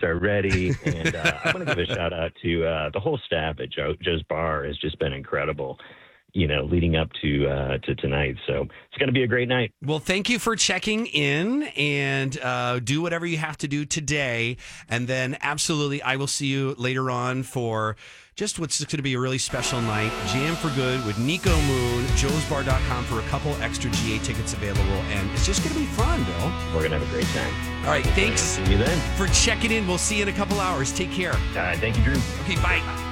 are ready. And I want to give a shout out to the whole staff at Joe's Bar. Has just been incredible, leading up to tonight. So it's going to be a great night. Well, thank you for checking in, and do whatever you have to do today. And then absolutely, I will see you later on for just what's going to be a really special night. Jam for Good with Nico Moon, joesbar.com for a couple extra GA tickets available. And it's just going to be fun, Bill. We're going to have a great time. All right, thanks See you then. for checking in. We'll see you in a couple hours. Take care. All right, thank you, Drew. Okay, bye.